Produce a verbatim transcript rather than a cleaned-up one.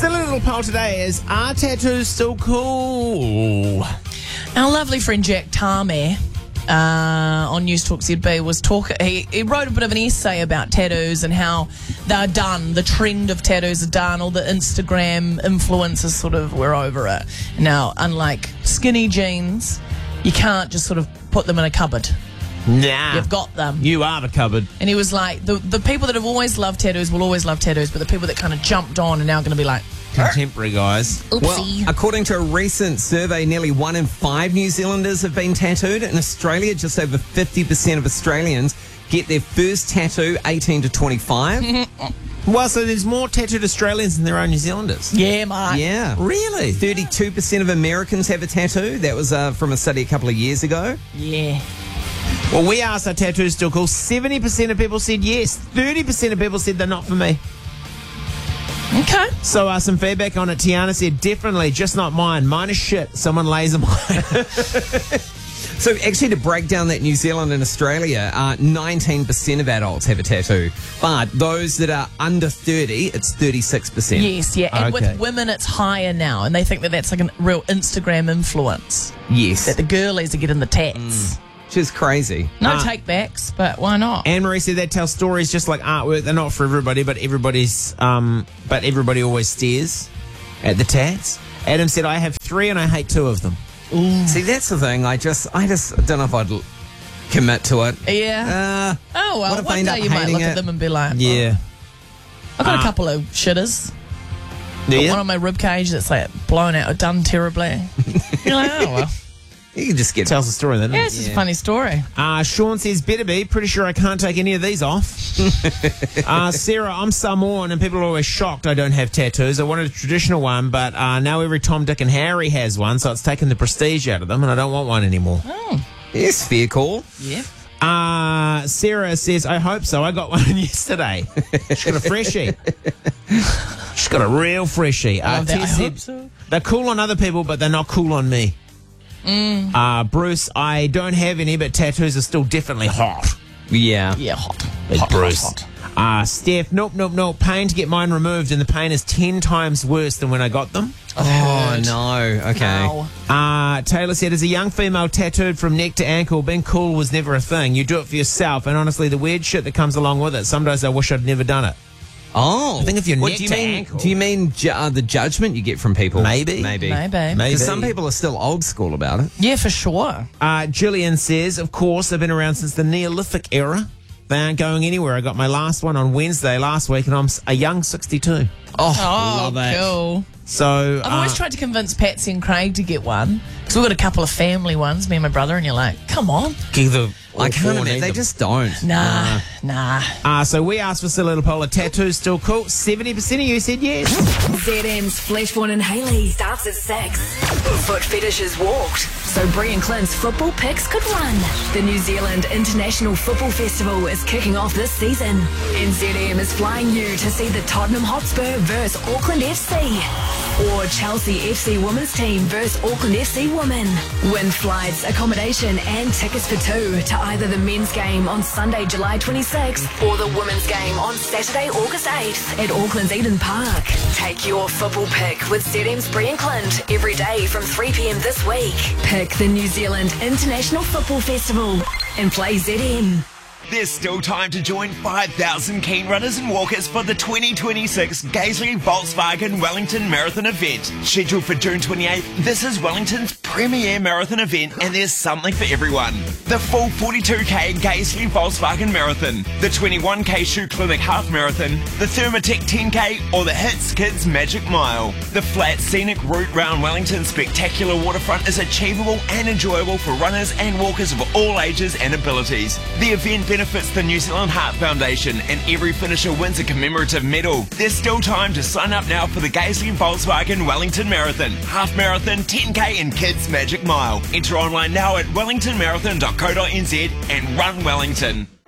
silly little poll today is, are tattoos still cool? Our lovely friend Jack Tarmeh uh, on News Talk Z B was talking. He, he wrote a bit of an essay about tattoos and how they're done. The trend of tattoos are done. All the Instagram influencers sort of, we're over it. Now, unlike skinny jeans, you can't just sort of put them in a cupboard. Nah. You've got them. You are the cupboard. And he was like, the, the people that have always loved tattoos will always love tattoos, but the people that kind of jumped on are now going to be like, contemporary guys. oopsie. Well, according to a recent survey, nearly one in five New Zealanders have been tattooed. In Australia, just over fifty percent of Australians get their first tattoo eighteen to twenty-five. Well, so there's more tattooed Australians than there are New Zealanders. yeah, mate. Yeah. Really? thirty-two percent of Americans have a tattoo. That was uh, from a study a couple of years ago. Yeah. Well, we asked, are tattoos still cool? seventy percent of people said yes. thirty percent of people said they're not for me. Okay. So uh, some feedback on it. Tiana said, definitely, just not mine. Mine is shit. Someone lays them on. So actually, to break down that New Zealand and Australia, uh, nineteen percent of adults have a tattoo. But those that are under thirty, it's thirty-six percent. Yes, yeah. And Okay. with women, it's higher now. And they think that that's like a real Instagram influence. Yes. That the girlies are getting the tats. Which is crazy. No Ah. take-backs, but why not? Anne-Marie said they tell stories just like artwork. They're not for everybody, but everybody's, um, but everybody always stares at the tats. Adam said, I have three and I hate two of them. See, that's the thing. I just, I just don't know if I'd l- commit to it. Yeah. Uh, oh, well, what if I one end day up you might hating look it? at them and be like, Yeah. oh, I've got Ah. a couple of shitters. Do Got you? one on my rib cage that's like blown out or done terribly. You're like, oh, well. you can just get Tells the story, then. Yeah, it's just a funny story. Uh, Sean says, better be. Pretty sure I can't take any of these off. uh, Sarah, I'm Samoan, and people are always shocked I don't have tattoos. I wanted a traditional one, but uh, now every Tom, Dick, and Harry has one, so it's taken the prestige out of them, and I don't want one anymore. Oh, Yes, fair call. yeah. Uh, Sarah says, I hope so. I got one yesterday. She's got a freshie. She's got a real freshie. Uh, love that. Tess I said, hope so. they're cool on other people, but they're not cool on me. Mm. Uh, Bruce, I don't have any, but tattoos are still definitely hot. Yeah. Yeah, hot. Big hot, Bruce. hot, hot. Uh, Steph, nope, nope, nope. Pain to get mine removed, and the pain is ten times worse than when I got them. Oh, no. Okay. No. Uh, Taylor said, as a young female tattooed from neck to ankle, being cool was never a thing. You do it for yourself, and honestly, the weird shit that comes along with it, some days I wish I'd never done it. Oh. I think if you're What, neck do you to mean, ankle- Do you mean ju- uh, the judgment you get from people? Maybe. Maybe. Maybe. Maybe. Because some people are still old school about it. Yeah, for sure. Uh, Gillian says, of course, they've been around since the Neolithic era. They aren't going anywhere. I got my last one on Wednesday last week, and I'm s- a young sixty-two. Oh, Oh, love it. cool. So, I've uh, always tried to convince Patsy and Craig to get one. Because we've got a couple of family ones, me and my brother, and you're like, come on. either I or can't four imagine. need They them. just don't. Nah, nah. Uh, so we asked for Silly Little Polar. Tattoos still cool? seventy percent of you said yes. Z M's Fleshborn and Haley starts at six. Foot fetishes walked, so Brie and Clint's football picks could run. The New Zealand International Football Festival is kicking off this season, and Z M is flying you to see the Tottenham Hotspur versus Auckland F C. Or Chelsea F C women's team versus Auckland F C women. Win flights, accommodation and tickets for two to either the men's game on Sunday, July twenty-sixth or the women's game on Saturday, August eighth at Auckland's Eden Park. Take your football pick with Z M's Brie and Clint every day from three p.m. this week. Pick the New Zealand International Football Festival and play Z M. There's still time to join five thousand keen runners and walkers for the twenty twenty-six Gaisley Volkswagen Wellington Marathon event. Scheduled for June twenty-eighth, this is Wellington's premier marathon event and there's something for everyone. The full forty-two k Gaisley Volkswagen Marathon, the twenty-one k Shoe Clinic Half Marathon, the Thermatech ten k or the Hits Kids Magic Mile. The flat scenic route round Wellington's spectacular waterfront is achievable and enjoyable for runners and walkers of all ages and abilities. The event benefits the New Zealand Heart Foundation and every finisher wins a commemorative medal. There's still time to sign up now for the Gaisley Volkswagen Wellington Marathon, Half Marathon, ten k and Kids Magic Mile. Enter online now at wellington marathon dot co dot n z and run Wellington.